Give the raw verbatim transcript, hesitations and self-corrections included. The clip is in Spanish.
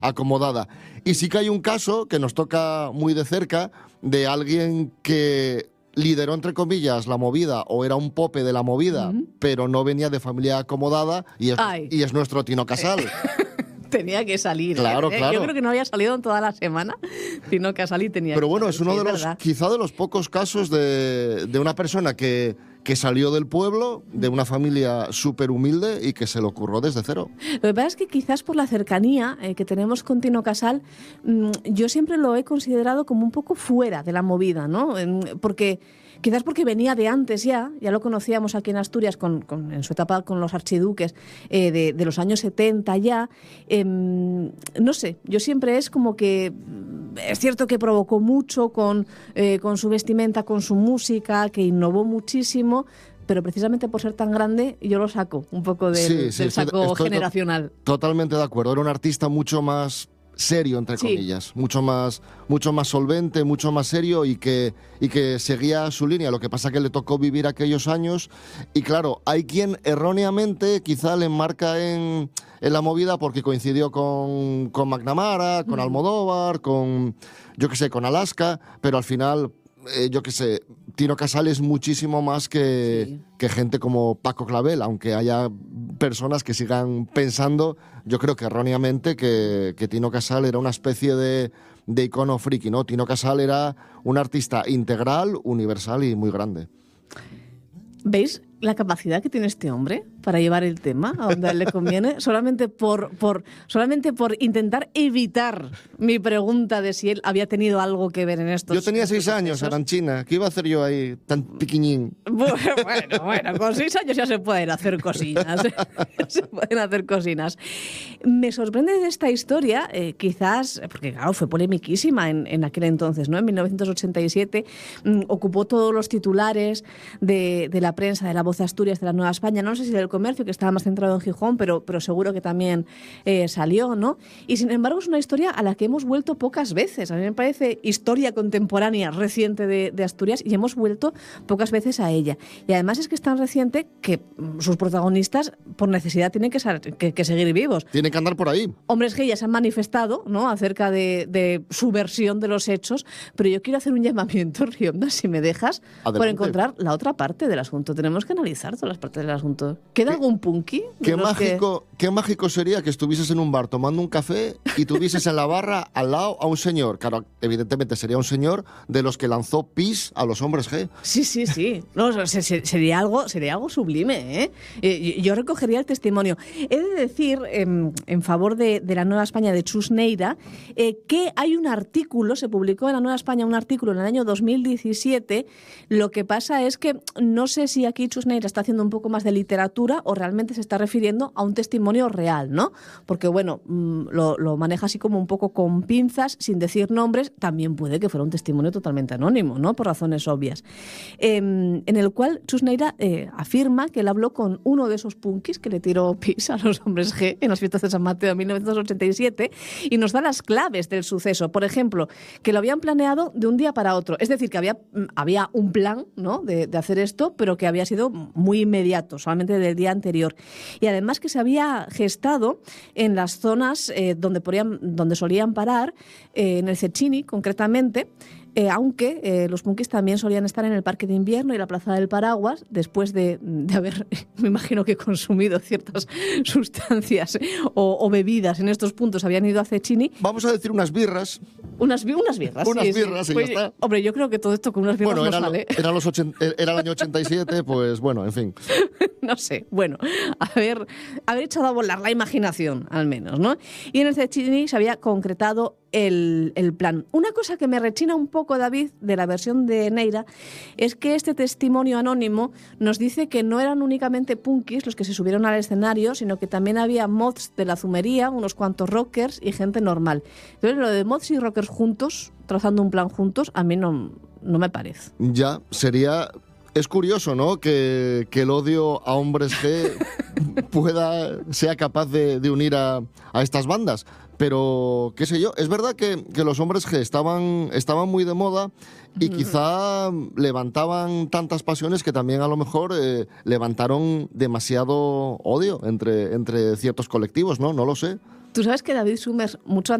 acomodada. Y sí que hay un caso que nos toca muy de cerca de alguien que lideró, entre comillas, la movida, o era un pope de la movida, uh-huh. pero no venía de familia acomodada, y es, y es nuestro Tino Casal. Tenía que salir. Claro, ¿eh? claro. Yo creo que no había salido en toda la semana. Tino Casal y tenía Pero que bueno, salir, es uno sí, de es los, verdad. quizá de los pocos casos de, de una persona que, que salió del pueblo, de una familia súper humilde y que se lo curró desde cero. Lo que pasa es que quizás por la cercanía eh, que tenemos con Tino Casal, mmm, yo siempre lo he considerado como un poco fuera de la movida, ¿no? Porque... Quizás porque venía de antes ya, ya lo conocíamos aquí en Asturias con, con, en su etapa con los archiduques eh, de, de los años setenta ya. Eh, no sé, yo siempre es como que es cierto que provocó mucho con, eh, con su vestimenta, con su música, que innovó muchísimo, pero precisamente por ser tan grande yo lo saco un poco del, sí, sí, del saco estoy, estoy generacional. To- totalmente de acuerdo, era un artista mucho más serio, entre sí. comillas, mucho más, mucho más solvente, mucho más serio y que, y que seguía su línea. Lo que pasa es que le tocó vivir aquellos años y claro, hay quien erróneamente quizá le enmarca en, en la movida porque coincidió con, con McNamara, con mm. Almodóvar, con, yo qué sé, con Alaska, pero al final... Eh, yo qué sé, Tino Casal es muchísimo más que, sí. que gente como Paco Clavel, aunque haya personas que sigan pensando, yo creo que erróneamente, que, que Tino Casal era una especie de, de icono friki, ¿no? Tino Casal era un artista integral, universal y muy grande. ¿Veis la capacidad que tiene este hombre para llevar el tema a donde a él le conviene? Solamente por, por, solamente por intentar evitar mi pregunta de si él había tenido algo que ver en esto. Yo tenía seis años, Aranchina. ¿Qué iba a hacer yo ahí tan piquiñín? Bueno, bueno, con seis años ya se pueden hacer cosinas. ¿eh? Se pueden hacer cosinas. Me sorprende de esta historia, eh, quizás, porque claro, fue polemiquísima en, en aquel entonces, ¿no? En mil novecientos ochenta y siete mmm, ocupó todos los titulares de, de la prensa, de la Voz de Asturias, de la Nueva España, no sé si del Comercio, que estaba más centrado en Gijón, pero, pero seguro que también eh, salió, ¿no? Y sin embargo es una historia a la que hemos vuelto pocas veces. A mí me parece historia contemporánea reciente de, de Asturias y hemos vuelto pocas veces a ella. Y además es que es tan reciente que sus protagonistas por necesidad tienen que, que, que seguir vivos. Tienen que andar por ahí. Hombres que ya se han manifestado, ¿no?, acerca de, de su versión de los hechos, pero yo quiero hacer un llamamiento, Rionda, si me dejas, Adelante. Por encontrar la otra parte del asunto. Tenemos que analizar todas las partes del asunto. ¿Queda algún punky? Qué mágico, que... qué mágico sería que estuvieses en un bar tomando un café y tuvieses en la barra al lado a un señor. Claro, evidentemente sería un señor de los que lanzó pis a los hombres G. Sí, sí, sí. No, sería algo, sería algo sublime, ¿eh? Yo recogería el testimonio. He de decir, en, en favor de, de la Nueva España de Chus Neira, eh, que hay un artículo, se publicó en la Nueva España un artículo en el año dos mil diecisiete. Lo que pasa es que no sé si aquí Chus Neira está haciendo un poco más de literatura o realmente se está refiriendo a un testimonio real, ¿no? Porque, bueno, lo, lo maneja así como un poco con pinzas, sin decir nombres. También puede que fuera un testimonio totalmente anónimo, ¿no?, por razones obvias. Eh, en el cual Chus Neira eh, afirma que él habló con uno de esos punkis que le tiró pis a los hombres G en las fiestas de San Mateo de mil novecientos ochenta y siete y nos da las claves del suceso. Por ejemplo, que lo habían planeado de un día para otro. Es decir, que había, había un plan, ¿no?, de, de hacer esto, pero que había sido muy inmediato, solamente del día anterior. Y además que se había gestado en las zonas eh, donde, podían, donde solían parar, eh, en el Cecchini concretamente, Eh, aunque eh, los punkis también solían estar en el Parque de Invierno y la Plaza del Paraguas, después de, de haber, me imagino que consumido ciertas sustancias o, o bebidas en estos puntos, habían ido a Cecchini. Vamos a decir unas birras. Unas, unas birras, unas sí, birras sí. y Pues, ya está. Hombre, yo creo que todo esto con unas birras bueno, no era, sale. Era, los ochen, era el año ochenta y siete, pues bueno, en fin. No sé, bueno, haber, haber echado a volar la imaginación, al menos, ¿no? Y en el Cecchini se había concretado el, el plan. Una cosa que me rechina un poco, David, de la versión de Neira, es que este testimonio anónimo nos dice que no eran únicamente punkis los que se subieron al escenario, sino que también había mods de la zumería, unos cuantos rockers y gente normal. Entonces, lo de mods y rockers juntos, trazando un plan juntos, a mí no, no me parece. Ya, sería... Es curioso, ¿no?, que, que el odio a hombres G pueda, sea capaz de, de unir a, a estas bandas. Pero, qué sé yo, es verdad que, que los hombres G estaban, estaban muy de moda y uh-huh. quizá levantaban tantas pasiones que también a lo mejor eh, levantaron demasiado odio entre, entre ciertos colectivos, ¿no? No lo sé. Tú sabes que David Summers, mucho